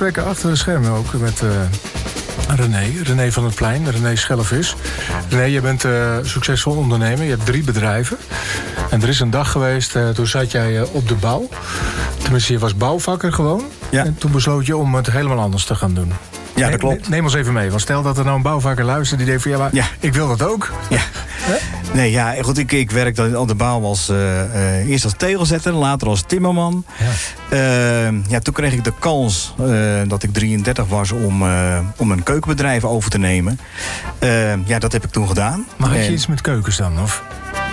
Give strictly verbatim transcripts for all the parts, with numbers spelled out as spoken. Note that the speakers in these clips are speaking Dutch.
gesprekken achter de schermen ook met uh, René. René van het Plein, René Schellevis. René, je bent uh, succesvol ondernemer. Je hebt drie bedrijven. En er is een dag geweest, uh, toen zat jij uh, op de bouw. Tenminste, je was bouwvakker gewoon. Ja. En toen besloot je om het helemaal anders te gaan doen. Ja, dat klopt. Neem ons even mee. Want stel dat er nou een bouwvakker luistert die denkt van... ja, maar ja. ik wil dat ook. Ja. Nee, ja, goed, ik, ik werkte op de bouw als, uh, uh, eerst als tegelzetter, later als timmerman. Ja. Uh, ja, toen kreeg ik de kans uh, dat ik drieëndertig was om, uh, om een keukenbedrijf over te nemen. Uh, ja, dat heb ik toen gedaan. Maar had je en... iets met keukens dan, of...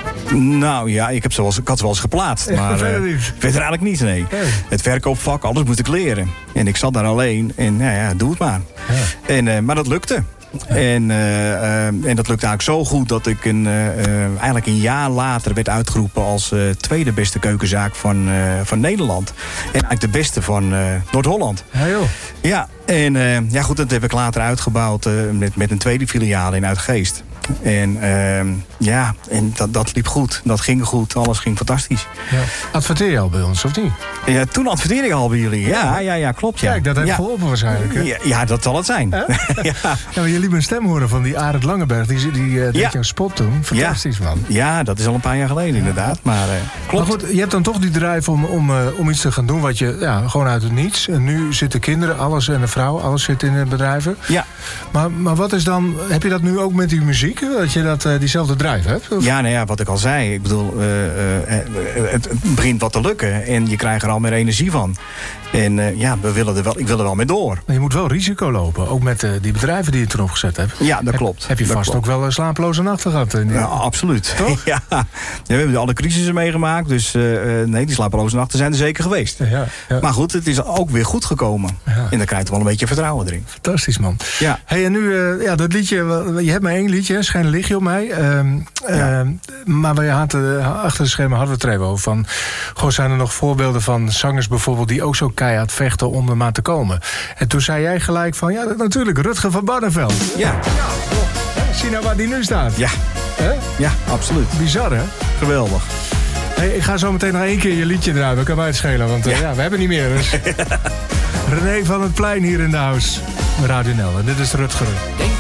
Nou ja, ik, heb ze wel eens, ik had ze wel eens geplaatst. Maar uh, verder eigenlijk niet, nee. nee. Het verkoopvak, alles moest ik leren. En ik zat daar alleen en nou ja, doe het maar. Ja. En, uh, maar dat lukte. Ja. En, uh, uh, en dat lukte eigenlijk zo goed dat ik een, uh, uh, eigenlijk een jaar later werd uitgeroepen als uh, tweede beste keukenzaak van, uh, van Nederland. En eigenlijk de beste van uh, Noord-Holland. Ja, joh. Ja, en uh, ja, goed, dat heb ik later uitgebouwd uh, met, met een tweede filiaal in Uitgeest. En uh, ja, en dat, dat liep goed. Dat ging goed. Alles ging fantastisch. Ja. Adverteer je al bij ons, of niet? Ja, toen adverteerde ik al bij jullie. Ja, ja, ja, klopt. Ja. Kijk, dat heeft ja. geholpen waarschijnlijk. Hè? Ja, ja, dat zal het zijn. ja. ja, maar je liet een stem horen van die Arend Langeberg. Die, die uh, deed ja. jouw spot toen. Fantastisch, ja. man. Ja, dat is al een paar jaar geleden inderdaad. Maar, uh, klopt. Maar goed, je hebt dan toch die drive om, om, uh, om iets te gaan doen wat je ja, gewoon uit het niets. En nu zitten kinderen, alles en de vrouw, alles zit in het bedrijven. Ja. Maar, maar wat is dan, heb je dat nu ook met die muziek? Dat je dat, uh, diezelfde drive hebt? Of? Ja, nou ja, wat ik al zei. Ik bedoel, uh, uh, het, het begint wat te lukken. En je krijgt er al meer energie van. En uh, ja, we willen er wel, ik wil er wel mee door. Maar je moet wel risico lopen. Ook met uh, die bedrijven die je toen opgezet hebt. Ja, dat heb, klopt. Heb je dat vast klopt. ook wel uh, slapeloze nachten gehad? In die... Ja, absoluut. Toch? ja. ja, we hebben alle crisissen meegemaakt. Dus uh, nee, die slapeloze nachten zijn er zeker geweest. Ja, ja. Maar goed, het is ook weer goed gekomen. Ja. En dan krijg je wel een beetje vertrouwen erin. Fantastisch, man. Ja. Hey, en nu, uh, ja, dat liedje, je hebt maar één liedje, Schijn lichtje op mij. Uh, ja. uh, maar we hadden, achter de schermen hadden we het er even over. Van, goh, zijn er nog voorbeelden van zangers bijvoorbeeld die ook zo keihard vechten om er maar te komen? En toen zei jij gelijk van, ja, natuurlijk, Rutger van Barneveld. Ja. Ja, zie nou waar die nu staat. Ja. He? Ja, absoluut. Bizar, hè? Geweldig. Hey, ik ga zo meteen nog één keer je liedje draaien. Dat kan mij het schelen, want uh, ja. ja, we hebben niet meer. Dus. René van het Plein hier in de house. Radio Nel. En dit is Rutger.